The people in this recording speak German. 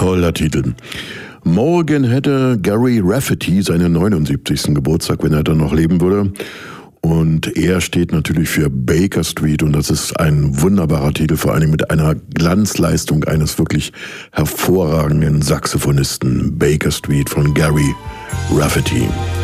Toller Titel. Morgen hätte Gary Rafferty seinen 79. Geburtstag, wenn er dann noch leben würde. Und er steht natürlich für Baker Street und das ist ein wunderbarer Titel, vor allem mit einer Glanzleistung eines wirklich hervorragenden Saxophonisten. Baker Street von Gary Rafferty.